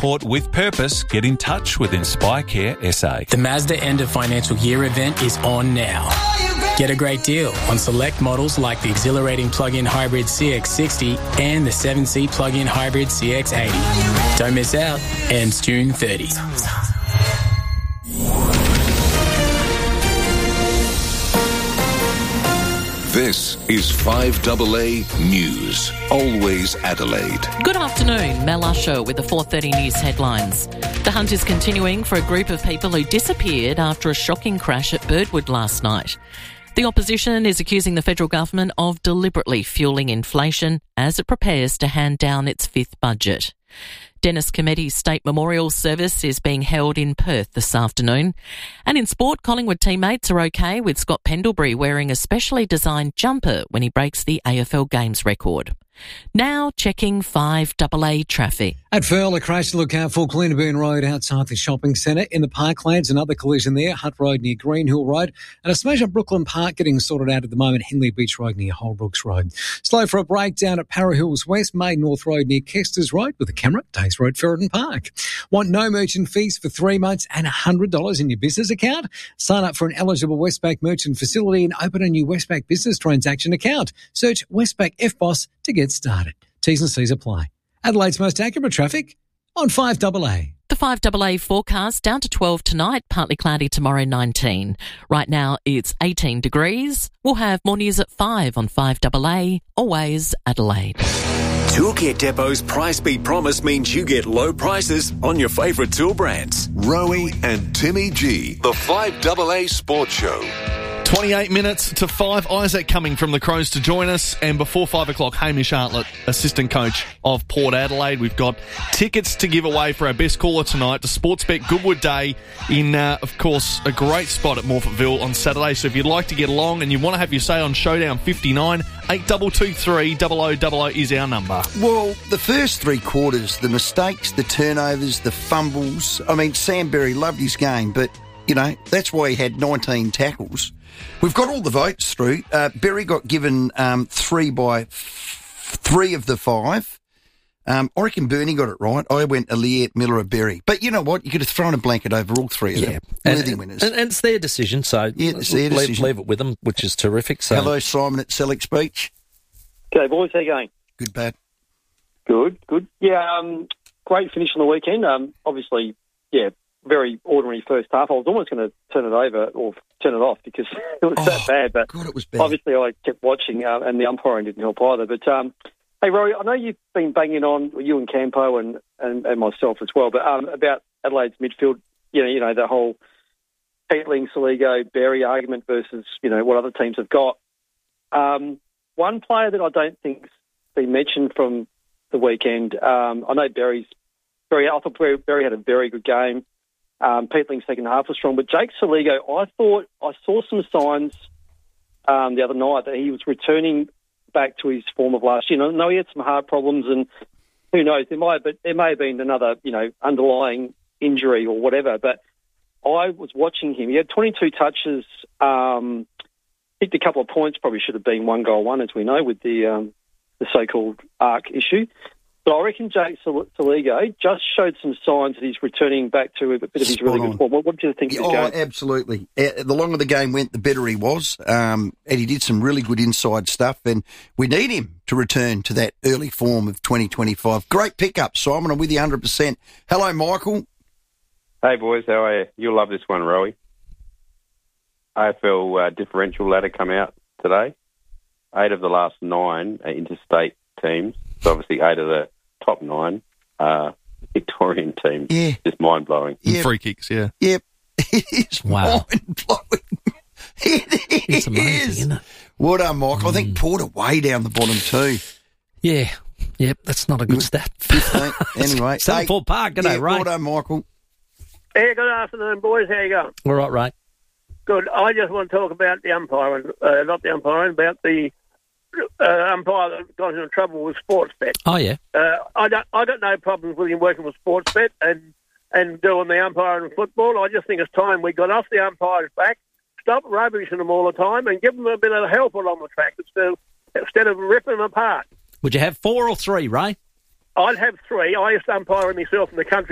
support with purpose, get in touch with Inspire Care SA. The Mazda end of financial year event is on now. Get a great deal on select models like the exhilarating plug-in hybrid CX-60 and the 7-seat plug-in hybrid CX-80. Don't miss out. Ends June 30. This is 5AA News. Always Adelaide. Good afternoon. Mel Usher with the 4:30 News headlines. The hunt is continuing for a group of people who disappeared after a shocking crash at Birdwood last night. The opposition is accusing the federal government of deliberately fueling inflation as it prepares to hand down its fifth budget. Dennis Cometti's State Memorial Service is being held in Perth this afternoon. And in sport, Collingwood teammates are okay with Scott Pendlebury wearing a specially designed jumper when he breaks the AFL Games record. Now checking 5AA traffic. At Furl, a crash to look out for Cleanaburn Road outside the shopping centre. In the Parklands, another collision there. Hutt Road near Greenhill Road. And a smash at Brooklyn Park getting sorted out at the moment. Henley Beach Road near Holbrooks Road. Slow for a breakdown at Para Hills West. Main North Road near Kesters Road with a camera. Days Road, Ferreton Park. Want no merchant fees for 3 months and $100 in your business account? Sign up for an eligible Westpac merchant facility and open a new Westpac business transaction account. Search Westpac FBOSS to get started. T's and C's apply. Adelaide's most accurate traffic on 5AA. The 5AA forecast down to 12 tonight, partly cloudy tomorrow 19. Right now it's 18 degrees. We'll have more news at 5 on 5AA. Always Adelaide. Toolkit Depot's Price Beat Promise means you get low prices on your favourite tool brands. Rowie and Timmy G. The 5AA Sports Show. 28 minutes to 5. Isaac coming from the Crows to join us. And before 5 o'clock, Hamish Hartlett, assistant coach of Port Adelaide. We've got tickets to give away for our best caller tonight to Sportsbet Goodwood Day in, of course, a great spot at Morphettville on Saturday. So if you'd like to get along and you want to have your say on Showdown 59, 8223 0000 is our number. Well, the first 3 quarters, the mistakes, the turnovers, the fumbles. I mean, Sam Berry loved his game, but, you know, that's why he had 19 tackles. We've got all the votes through. Berry got given 3 by 3 of the 5. I reckon Bernie got it right. I went Aliette, Miller, Berry. But you know what? You could have thrown a blanket over all 3 of them. Worthy winners. And it's their decision, so it's their decision. Leave it with them, which is terrific. So. Hello, Simon at Selleck Beach. G'day, boys. How you going? Good, bad. Good. Yeah, great finish on the weekend. Obviously, yeah, very ordinary first half. I was almost going to turn it over or turn it off because it was that bad. But God, it was bad. Obviously, I kept watching, and the umpiring didn't help either. But hey, Rory, I know you've been banging on, you and Campo and myself as well, but about Adelaide's midfield. You know the whole Peatling, Soligo, Berry argument versus what other teams have got. One player that I don't think's been mentioned from the weekend. I know I thought Berry had a very good game. Peatling's second half was strong, but Jake Soligo, I thought I saw some signs the other night that he was returning back to his form of last year. I know he had some heart problems, and who knows, there may have been another underlying injury or whatever. But I was watching him. He had 22 touches, picked a couple of points. Probably should have been 1 goal, 1, as we know, with the so-called ARC issue. But I reckon Jake Soligo just showed some signs that he's returning back to a bit of his really good form. What do you think of his game? Absolutely. The longer the game went, the better he was. And he did some really good inside stuff. And we need him to return to that early form of 2025. Great pickup, Simon. I'm with you 100%. Hello, Michael. Hey, boys. How are you? You'll love this one, Rowie. AFL differential ladder come out today. 8 of the last 9 are interstate teams. So obviously 8 of the top 9 are Victorian teams. Yeah. Just mind-blowing. Yep. Free kicks, yeah. Yep. It is mind-blowing. It's amazing, isn't it? Well done, Michael. I think Port are way down the bottom too. Yeah. Yep, that's not a good stat. 15. Anyway. Stanford Park, g'day, Ray. Well done, Michael. Hey, good afternoon, boys. How you going? All right, Ray. Good. I just want to talk about the umpiring, not the umpiring, about the umpire that got into trouble with Sportsbet. Oh, yeah. I got no problems with him working with Sportsbet and doing the umpiring in football. I just think it's time we got off the umpires' back, stop rubbishing them all the time, and give them a bit of help along the track instead of ripping them apart. Would you have 4 or 3, Ray? I'd have 3. I used to umpire myself in the country